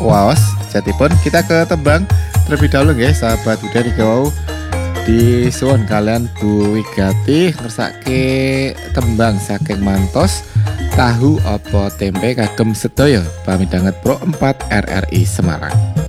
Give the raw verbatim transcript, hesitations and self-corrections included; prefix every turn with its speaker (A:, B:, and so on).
A: waos jatipun kita ke tembang terlebih dahulu nggih sahabat budaya niki wau di suwun kalian Bu Wigati ngersake tembang saking Mantos tahu apa tempe kagem sedaya pamidanget Pro empat R R I Semarang.